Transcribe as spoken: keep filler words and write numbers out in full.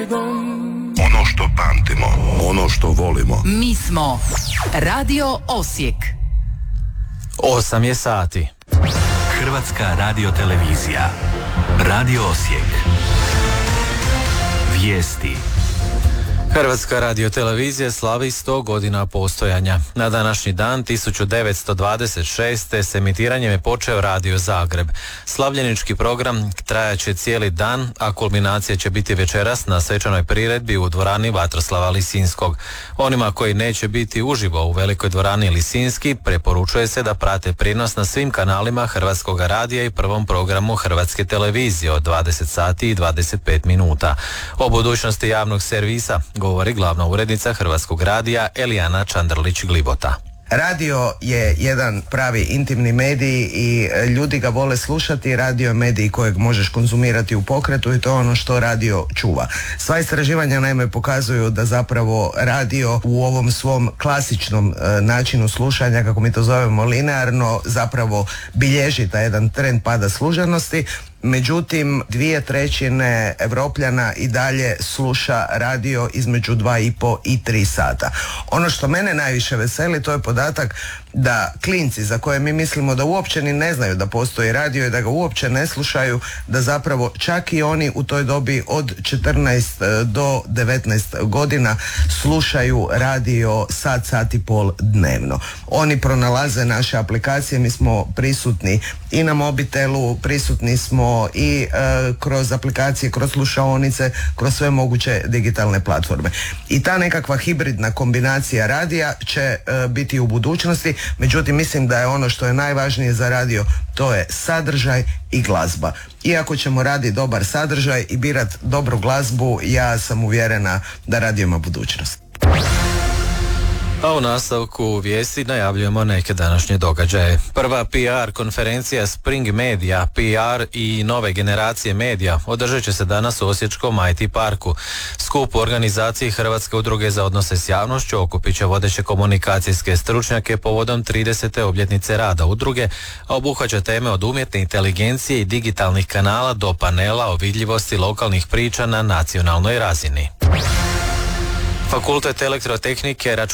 Ono što pamtimo, ono što volimo. Mi smo Radio Osijek. Osam je sati. Hrvatska radiotelevizija. Radio Osijek. Vijesti. Hrvatska radiotelevizija slavi sto godina postojanja. Na današnji dan tisuću devetsto dvadeset šeste. s emitiranjem je počeo Radio Zagreb. Slavljenički program trajaće cijeli dan, a kulminacija će biti večeras na svečanoj priredbi u dvorani Vatroslava Lisinskog. Onima koji neće biti uživo u velikoj dvorani Lisinski preporučuje se da prate prijenos na svim kanalima Hrvatskog radija i prvom programu Hrvatske televizije od dvadeset sati i dvadeset pet minuta. O budućnosti javnog servisa govori glavna urednica Hrvatskog radija Elijana Čandrlić-Glibota. Radio je jedan pravi intimni medij i ljudi ga vole slušati. Radio je medij kojeg možeš konzumirati u pokretu i to je ono što radio čuva. Sva istraživanja naime pokazuju da zapravo radio u ovom svom klasičnom e, načinu slušanja, kako mi to zovemo linearno, zapravo bilježi taj jedan trend pada služenosti. Međutim, dvije trećine Evropljana i dalje sluša radio između dva i po i tri sata. Ono što mene najviše veseli, to je podatak da klinci za koje mi mislimo da uopće ni ne znaju da postoji radio i da ga uopće ne slušaju, da zapravo čak i oni u toj dobi od četrnaest do devetnaest godina slušaju radio sat, sat i pol dnevno. Oni pronalaze naše aplikacije, mi smo prisutni i na mobitelu, prisutni smo i e, kroz aplikacije, kroz slušaonice, kroz sve moguće digitalne platforme. I ta nekakva hibridna kombinacija radija će e, biti u budućnosti, međutim mislim da je ono što je najvažnije za radio, to je sadržaj i glazba. Iako ćemo raditi dobar sadržaj i birat dobru glazbu, ja sam uvjerena da radio ima budućnost. A u nastavku vijesti najavljujemo neke današnje događaje. Prva P R konferencija Spring Media, P R i nove generacije medija održat će se danas u Osječkom I T parku. Skup u organizaciji Hrvatske udruge za odnose s javnošću okupit će vodeće komunikacijske stručnjake povodom tridesete obljetnice rada udruge, a obuhvaća teme od umjetne inteligencije i digitalnih kanala do panela o vidljivosti lokalnih priča na nacionalnoj razini. Fakultet elektrotehnike,